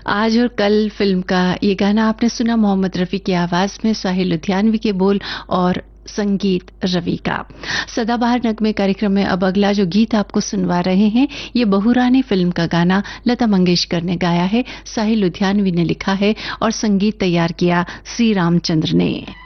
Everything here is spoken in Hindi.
आज और कल फिल्म का ये गाना आपने सुना मोहम्मद रफ़ी की आवाज़ में, साहिल लुधियानवी के बोल और संगीत रवि का। सदाबहार नगमे कार्यक्रम में अब अगला जो गीत आपको सुनवा रहे हैं, ये बहुरानी फिल्म का गाना लता मंगेशकर ने गाया है, साहिल लुधियानवी ने लिखा है और संगीत तैयार किया सी रामचंद्र ने।